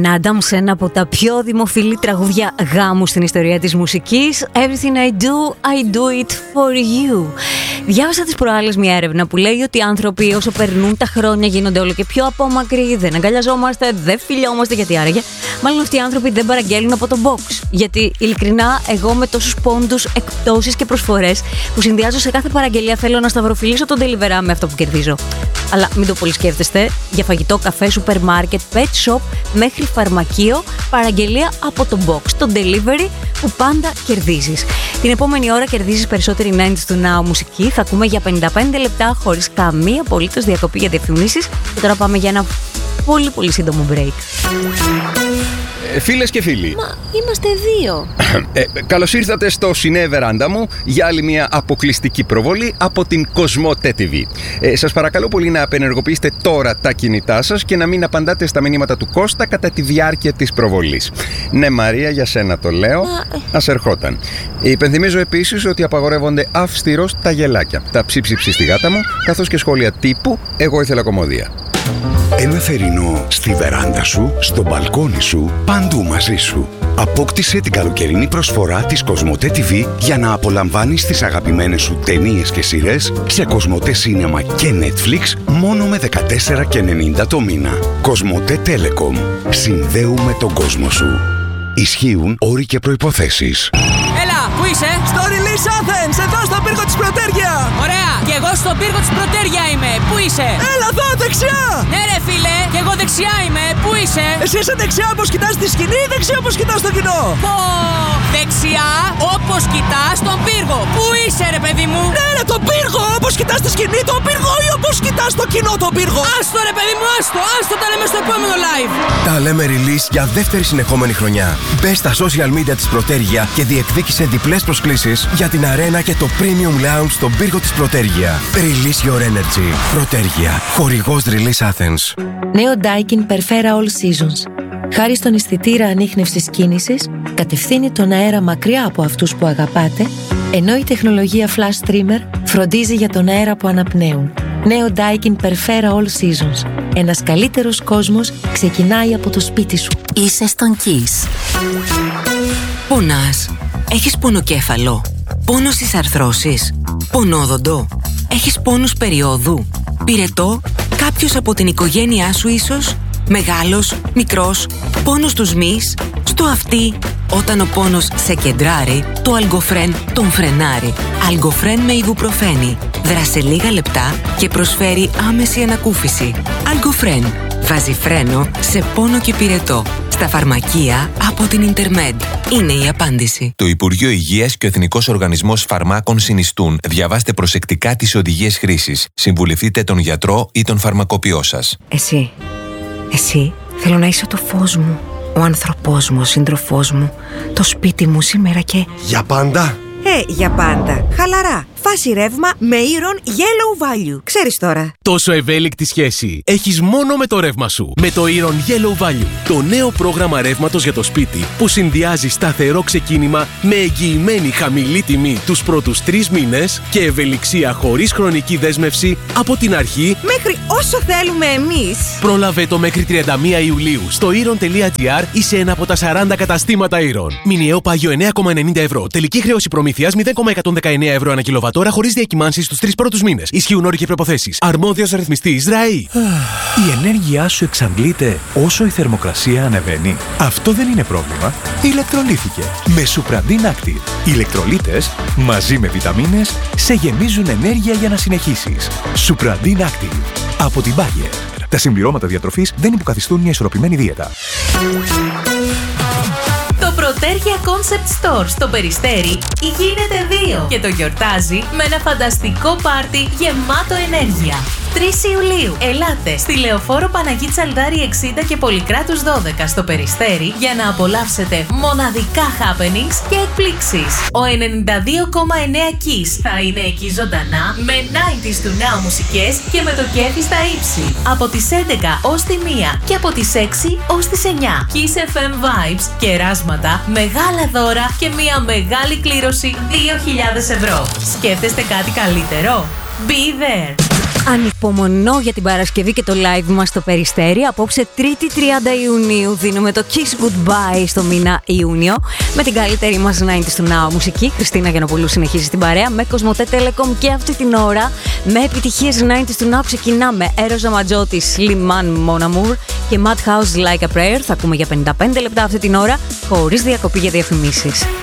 Νάντα μου σε ένα από τα πιο δημοφιλή τραγούδια γάμου στην ιστορία της μουσικής. Everything I do it for you. Διάβασα τις προάλλες μια έρευνα που λέει ότι οι άνθρωποι όσο περνούν τα χρόνια γίνονται όλο και πιο απόμακροι, δεν αγκαλιαζόμαστε, δεν φιλιόμαστε. Γιατί άραγε? Μάλλον αυτοί οι άνθρωποι δεν παραγγέλνουν από το box. Γιατί ειλικρινά εγώ με τόσους πόντους, εκπτώσεις και προσφορές που συνδυάζω σε κάθε παραγγελία θέλω να σταυροφιλήσω τον delivery με αυτό που κερδίζω. Αλλά μην το πολύ σκέφτεστε, για φαγητό, καφέ, σούπερ μάρκετ, pet shop μέχρι φαρμακείο, παραγγελία από το box, το delivery που πάντα κερδίζεις. Την επόμενη ώρα κερδίζεις περισσότερη 90s του Now μουσική. Θα ακούμε για 55 λεπτά χωρίς καμία απολύτως διακοπή για διαφημίσεις. Και τώρα πάμε για ένα πολύ πολύ σύντομο break. Φίλες και φίλοι, Μα είμαστε δύο. καλώς ήρθατε στο Σινέ Βεράντα μου για άλλη μια αποκλειστική προβολή από την Κοσμοτέ TV. Σας παρακαλώ πολύ να απενεργοποιήσετε τώρα τα κινητά σας και να μην απαντάτε στα μηνύματα του Κώστα κατά τη διάρκεια της προβολής. Ναι, Μαρία, για σένα το λέω. Ας ερχόταν. Υπενθυμίζω επίσης ότι απαγορεύονται αυστηρώς τα γελάκια, τα ψιψιψι στη γάτα μου, καθώς και σχόλια τύπου «Εγώ ήθελα κομμωδία». Ένα θερινό στη βεράντα σου, στο μπαλκόνι σου, παντού μαζί σου. Απόκτησε την καλοκαιρινή προσφορά της Κοσμοτέ TV για να απολαμβάνεις τις αγαπημένες σου ταινίες και σειρές σε Κοσμοτέ Cinema και Netflix μόνο με 14,90 το μήνα. Κοσμοτέ Telecom. Συνδέουμε τον κόσμο σου. Ισχύουν όροι και προϋποθέσεις. Έλα, πού είσαι? Στο Release Athens, εδώ στον πύργο της Πρωτέργεια. Ωραία, και εγώ στον πύργο της Πρωτέργεια είμαι. Πού είσαι? Έλα εδώ, δεξιά. Ναι ρε φίλε, και εγώ δεξιά είμαι. Πού είσαι? Εσύ είσαι δεξιά όπως κοιτάς τη σκηνή ή δεξιά όπως κοιτάς το κοινό? Πω, δεξιά όπως κοιτάς τον πύργο. Πού είσαι ρε παιδί μου? Ναι ρε, τον πύργο, όπως κοιτάς τη σκηνή τον πύργο ή όπως κοιτάς το κοινό τον πύργο? Άστο ρε παιδί μου, άστο, τα λέμε στο επόμενο live. Τα λέμε release για δεύτερη συνεχόμενη χρονιά. Μπες στα social media της Πρωτέργεια και διεκδίκησε διπλές προσκλήσεις για την αρένα και το Premium Lounge στον πύργο της Πρωτέργεια. Release your energy. Πρωτέργεια. Χορηγός Release Athens. Νέο Daikin Perfera All Seasons. Χάρη στον αισθητήρα ανίχνευσης κίνησης, κατευθύνει τον αέρα μακριά από αυτούς που αγαπάτε, ενώ η τεχνολογία Flash Trimmer φροντίζει για τον αέρα που αναπνέουν. Νέο Daikin Perfera All Seasons. Ένας καλύτερος κόσμος ξεκινάει από το σπίτι σου. Είσαι στον Kiss. Πονάς? Έχεις πονοκέφαλο? Πόνο στις αρθρώσεις? Πονόδοντο? Έχεις πόνους περιόδου? Πυρετό? Κάποιος από την οικογένειά σου ίσως? Μεγάλος? Μικρός? Πόνος στους μυς? Στο αυτί? Όταν ο πόνος σε κεντράρει, το Algofren τον φρενάρει. Algofren με ιβουπροφένη. Δράσε λίγα λεπτά και προσφέρει άμεση ανακούφιση. Algofren βάζει φρένο σε πόνο και πυρετό. Στα φαρμακεία από την Intermed. Είναι η απάντηση. Το Υπουργείο Υγείας και ο Εθνικός Οργανισμός Φαρμάκων συνιστούν. Διαβάστε προσεκτικά τις οδηγίες χρήσης. Συμβουλευτείτε τον γιατρό ή τον φαρμακοποιό σας. Εσύ, θέλω να είσαι το φως μου, ο άνθρωπός μου, ο σύντροφός μου, το σπίτι μου σήμερα και... Για πάντα. Για πάντα. Χαλαρά. Φάση ρεύμα με Iron Yellow Value. Ξέρεις τώρα. Τόσο ευέλικτη σχέση έχεις μόνο με το ρεύμα σου. Με το Iron Yellow Value. Το νέο πρόγραμμα ρεύματος για το σπίτι που συνδυάζει σταθερό ξεκίνημα με εγγυημένη χαμηλή τιμή τους πρώτους 3 μήνες και ευελιξία χωρίς χρονική δέσμευση από την αρχή μέχρι όσο θέλουμε εμείς. Πρόλαβε το μέχρι 31 Ιουλίου στο iron.gr ή σε ένα από τα 40 καταστήματα Iron. Μηνιαίο πάγιο 9,90 ευρώ. Τελική χρέωση προμήθειας 0,119 ευρώ ανά κιλοβατόρα χωρίς διακυμάνσεις στους 3 πρώτους μήνες. Ισχύουν όροι και προϋποθέσεις. Αρμόδιος ρυθμιστής ΡΑΗ. Η ενέργειά σου εξαντλείται όσο η θερμοκρασία ανεβαίνει. Αυτό δεν είναι πρόβλημα. Ηλεκτρολύθηκε με Supradin Active. Οι ηλεκτρολίτες μαζί με βιταμίνες σε γεμίζουν ενέργεια για να συνεχίσεις. Supradin Active από την Bayer. Τα συμπληρώματα διατροφής δεν υποκαθιστούν μια ισορροπημένη δίαιτα. Το Πρωτέργεια Concept Store στο Περιστέρι γίνεται 2 και το γιορτάζει με ένα φανταστικό πάρτι γεμάτο ενέργεια. 3 Ιουλίου, ελάτε στη Λεωφόρο Παναγί Τσαλδάρη 60 και Πολυκράτους 12 στο Περιστέρι για να απολαύσετε μοναδικά happenings και εκπλήξεις. Ο 92,9 Kiss θα είναι εκεί ζωντανά με 90s του Now μουσικές και με το κέφι στα ύψη. Από τις 11 ως τη 1 και από τις 6 ως τις 9. Kiss FM Vibes, κεράσματα, μεγάλα δώρα και μια μεγάλη κλήρωση 2.000 ευρώ. Σκέφτεστε κάτι καλύτερο? Be there! Ανυπομονώ για την Παρασκευή και το live μας στο Περιστέρι. Απόψε 3η 30 Ιουνίου δίνουμε το Kiss Goodbye στο μήνα Ιούνιο με την καλύτερη μας 90's του Now μουσική. Χριστίνα Γιαννοπουλού συνεχίζει την παρέα με Κοσμοτέ Telecom και αυτή την ώρα με επιτυχίες 90's του Now ξεκινάμε. Έρωζα Ματζότης, Liman Mon Amour και Madhouse Like a Prayer. Θα ακούμε για 55 λεπτά αυτή την ώρα χωρίς διακοπή για διαφημίσεις.